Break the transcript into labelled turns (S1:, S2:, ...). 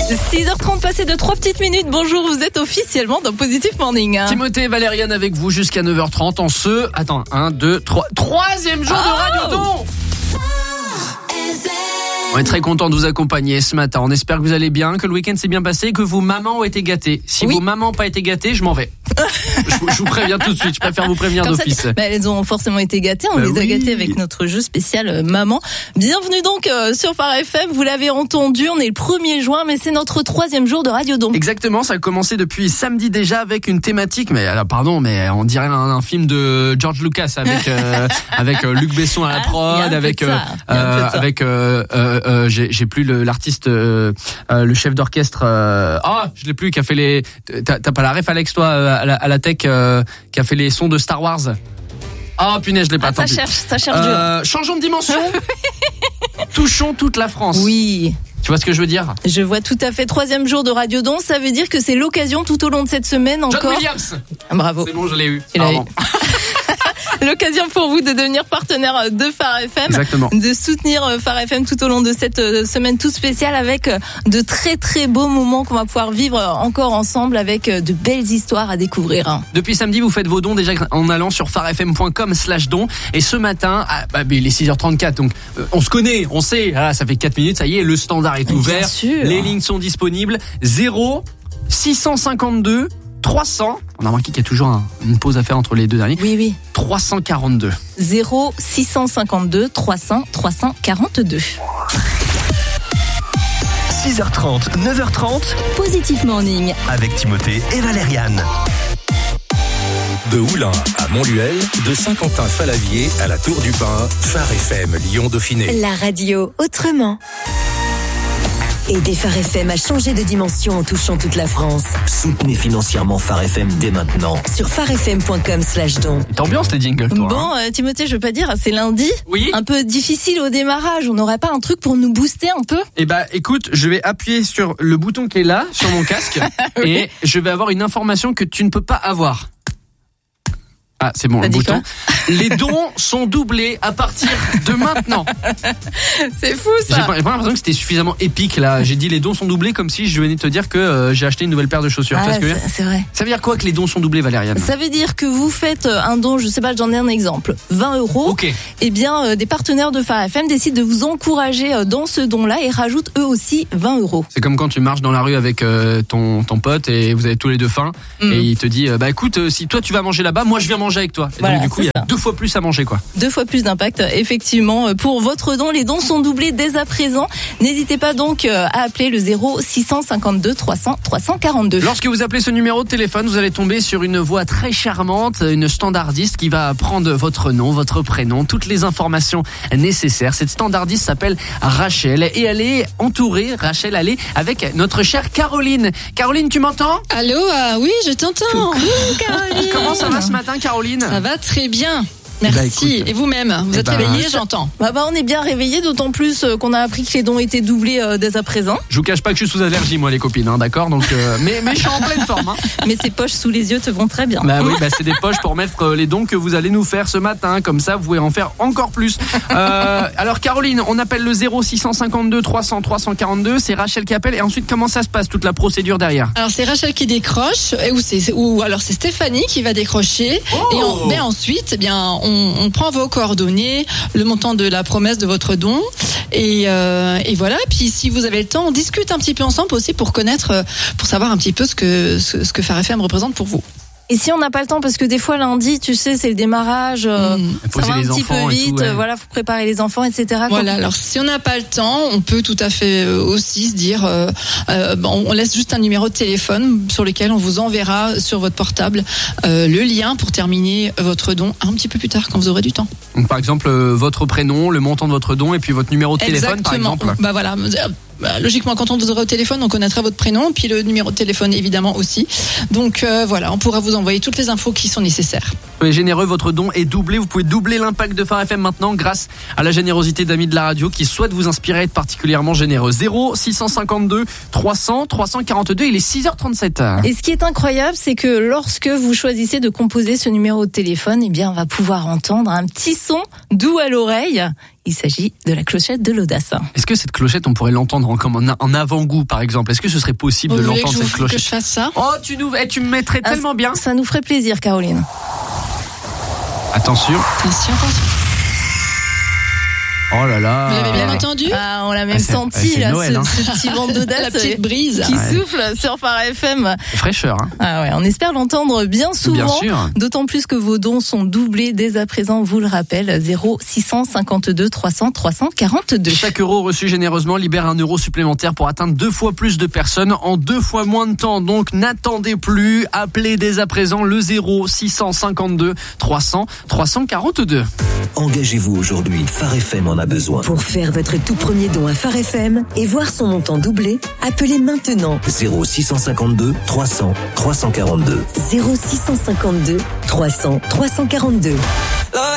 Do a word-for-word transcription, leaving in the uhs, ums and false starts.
S1: six heures trente passées de trois petites minutes. Bonjour, vous êtes officiellement dans Positive Morning.
S2: Timothée et Valériane avec vous jusqu'à neuf heures trente en ce... Attends, un, deux, trois... Troisième jour
S1: oh
S2: de Radiodon. On est très content de vous accompagner ce matin. On espère que vous allez bien, que le week-end s'est bien passé, que vos mamans ont été gâtées. Si oui. vos mamans n'ont pas été gâtées, je m'en vais. je, je vous préviens tout de suite, je préfère vous prévenir
S1: Comme
S2: d'office.
S1: Ça, bah, elles ont forcément été gâtées, on bah les oui. a gâtées avec notre jeu spécial euh, Maman. Bienvenue donc euh, sur Phare F M, vous l'avez entendu, on est le premier juin, mais c'est notre troisième jour de Radiodon.
S2: Exactement, ça a commencé depuis samedi déjà avec une thématique, mais alors, pardon, mais on dirait un, un film de George Lucas avec euh, avec euh, Luc Besson à la prod, ah, avec euh, euh, avec euh, euh, euh, j'ai, j'ai plus le, l'artiste, euh, euh, le chef d'orchestre. Euh, ah, oh, je l'ai plus, qui a fait les. T'as, t'as pas la ref, Alex, toi, à la, à la tech, euh, qui a fait les sons de Star Wars. Ah, oh, punaise, je l'ai pas.
S1: Ah, ça cherche, ça cherche
S2: euh, dur. Changeons de dimension. Touchons toute la France.
S1: Oui.
S2: Tu vois ce que je veux dire?
S1: Je vois tout à fait. Troisième jour de Radiodon, ça veut dire que c'est l'occasion tout au long de cette semaine encore.
S2: John Williams.
S1: Bravo.
S2: C'est bon, je l'ai eu.
S1: L'occasion pour vous de devenir partenaire de Phare F M.
S2: Exactement.
S1: De soutenir Phare F M tout au long de cette semaine toute spéciale avec de très très beaux moments qu'on va pouvoir vivre encore ensemble avec de belles histoires à découvrir.
S2: Depuis samedi, vous faites vos dons déjà en allant sur pharefm.com slash dons. Et ce matin, ah, bah, il est six heures trente-quatre, donc euh, on se connaît, on sait, ah, ça fait quatre minutes, ça y est, le standard est ouvert.
S1: Bien sûr.
S2: Les lignes sont disponibles. zéro six cent cinquante-deux trois cents. On a remarqué qu'il y a toujours un, une pause à faire entre les deux derniers.
S1: Oui, oui.
S2: trois cent quarante-deux.
S1: zéro six cent cinquante-deux trois cents trois cent quarante-deux.
S3: six heures trente, neuf heures trente.
S4: Positive Morning.
S3: Avec Timothée et Valériane.
S5: De Oulin à Montluel, de Saint-Quentin-Falavier à la Tour du Pin, Phare F M Lyon-Dauphiné.
S4: La radio autrement. Aider Phare F M à changer de dimension en touchant toute la France.
S3: Soutenez financièrement Phare F M dès maintenant.
S4: Sur pharefm.com slash don.
S2: T'ambiance les jingles, toi.
S1: Bon,
S2: hein.
S1: euh, Timothée, je veux pas dire, c'est lundi.
S2: Oui.
S1: Un peu difficile au démarrage. On n'aurait pas un truc pour nous booster un peu?
S2: Eh bah, écoute, je vais appuyer sur le bouton qui est là, sur mon casque, oui. Et je vais avoir une information que tu ne peux pas avoir. Ah, c'est bon,
S1: T'as
S2: le
S1: dit
S2: bouton. Les dons sont doublés à partir de maintenant.
S1: C'est fou, ça.
S2: J'ai pas, j'ai pas l'impression que c'était suffisamment épique, là. J'ai dit les dons sont doublés comme si je venais de te dire que euh, j'ai acheté une nouvelle paire de chaussures.
S1: Ah,
S2: tu vois ce que je veux
S1: c'est,
S2: dire
S1: c'est vrai.
S2: Ça veut dire quoi que les dons sont doublés, Valériane?
S1: Ça veut dire que vous faites un don, je sais pas, j'en ai un exemple, vingt euros.
S2: Ok.
S1: Eh bien, euh, des partenaires de Phare F M décident de vous encourager dans ce don-là et rajoutent eux aussi vingt euros.
S2: C'est comme quand tu marches dans la rue avec euh, ton, ton pote et vous avez tous les deux faim, mm. et il te dit, euh, bah écoute, euh, si toi tu vas manger là-bas, moi je viens manger avec toi. Et
S1: voilà,
S2: donc du coup, il y a deux fois plus à manger, quoi.
S1: Deux fois plus d'impact, effectivement, pour votre don. Les dons sont doublés dès à présent. N'hésitez pas donc à appeler le zéro six cent cinquante-deux trois cents trois cent quarante-deux.
S2: Lorsque vous appelez ce numéro de téléphone, vous allez tomber sur une voix très charmante, une standardiste qui va prendre votre nom, votre prénom, toutes les informations nécessaires. Cette standardiste s'appelle Rachel et elle est entourée, Rachel, elle est avec notre chère Caroline. Caroline, tu m'entends?
S6: Allô, euh, oui, je t'entends.
S1: Coucou, Caroline.
S2: Comment ça va ce matin, Caroline?
S6: Ça va très bien. Merci.
S2: Bah, écoute,
S6: et vous-même, vous
S2: eh
S6: êtes
S2: bah,
S6: réveillés, j'entends.
S1: Bah, bah, on est bien réveillés, d'autant plus qu'on a appris que les dons étaient doublés euh, dès à présent.
S2: Je vous cache pas que je suis sous allergie, moi, les copines, hein, d'accord. Donc, euh, mais, mais je suis en pleine forme. Hein.
S1: Mais ces poches sous les yeux te vont très bien.
S2: Bah oui, bah c'est des poches pour mettre euh, les dons que vous allez nous faire ce matin. Comme ça, vous pouvez en faire encore plus. Euh, alors, Caroline, on appelle le zéro six cent cinquante-deux trois cents trois cent quarante-deux. C'est Rachel qui appelle. Et ensuite, comment ça se passe, toute la procédure derrière?
S6: Alors, c'est Rachel qui décroche, ou, c'est, ou alors c'est Stéphanie qui va décrocher.
S2: Oh.
S6: Et en, ben ensuite, eh bien, on, on prend vos coordonnées, le montant de la promesse de votre don, et, euh, et voilà. Puis si vous avez le temps, on discute un petit peu ensemble aussi pour connaître, pour savoir un petit peu ce que ce, ce que Phare F M représente pour vous.
S1: Et si on n'a pas le temps, parce que des fois lundi, tu sais, c'est le démarrage, euh,
S6: mmh.
S1: ça va un petit peu vite,
S2: tout, ouais.
S1: Voilà, faut préparer les enfants, et cetera.
S6: Voilà. Alors si on n'a pas le temps, on peut tout à fait aussi se dire, euh, euh, bon, on laisse juste un numéro de téléphone sur lequel on vous enverra sur votre portable euh, le lien pour terminer votre don un petit peu plus tard quand vous aurez du temps.
S2: Donc par exemple, euh, votre prénom, le montant de votre don et puis votre numéro de téléphone, par exemple.
S6: Bah voilà. Bah, logiquement, quand on vous aura au téléphone, on connaîtra votre prénom, puis le numéro de téléphone évidemment aussi. Donc euh, voilà, on pourra vous envoyer toutes les infos qui sont nécessaires.
S2: Soyez généreux, votre don est doublé. Vous pouvez doubler l'impact de Phare F M maintenant grâce à la générosité d'amis de la radio qui souhaitent vous inspirer à être particulièrement généreux. zéro six cent cinquante-deux trois cents trois cent quarante-deux, il est six heures trente-sept.
S1: Et ce qui est incroyable, c'est que lorsque vous choisissez de composer ce numéro de téléphone, eh bien, on va pouvoir entendre un petit son doux à l'oreille. il s'agit de la clochette de l'audace.
S2: Est-ce que cette clochette, on pourrait l'entendre en, comme en, en avant-goût, par exemple? Est-ce que ce serait possible
S6: Vous
S2: de
S6: voulez
S2: l'entendre,
S6: que je,
S2: cette clochette?
S6: que je fasse ça?
S2: Oh, tu nous, eh, tu me mettrais
S1: Ah,
S2: tellement bien.
S1: Ça nous ferait plaisir, Caroline.
S2: Attention.
S6: Attention, attention.
S2: Oh là là.
S6: Vous l'avez bien entendu?
S1: Ah, on l'a même
S2: Ah, c'est-
S1: senti,
S2: c'est
S1: là,
S2: Noël,
S1: ce,
S2: hein.
S1: ce petit vent d'audace.
S6: La petite brise.
S1: Qui
S2: Ouais.
S1: souffle sur Phare F M.
S2: Fraîcheur, hein.
S1: Ah ouais, on espère l'entendre bien souvent.
S2: Bien sûr.
S1: D'autant plus que vos dons sont doublés dès à présent, vous le rappelle, zéro six cent cinquante-deux trois cents trois cent quarante-deux.
S2: Chaque euro reçu généreusement libère un euro supplémentaire pour atteindre deux fois plus de personnes en deux fois moins de temps. Donc n'attendez plus, appelez dès à présent le zéro six cent cinquante-deux trois cents trois cent quarante-deux.
S3: Engagez-vous aujourd'hui, Phare F M en a besoin.
S4: Pour faire votre tout premier don à Phare F M et voir son montant doublé, appelez maintenant
S3: zéro six cent cinquante-deux trois cents trois cent quarante-deux.
S4: zéro six cent cinquante-deux trois cents trois cent quarante-deux.